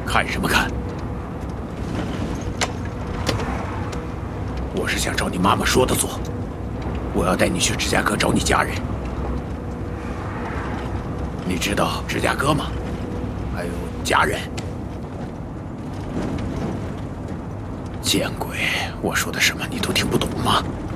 看什么看？我是想照你妈妈说的做，我要带你去芝加哥找你家人。你知道芝加哥吗？还有家人。见鬼！我说的什么你都听不懂吗？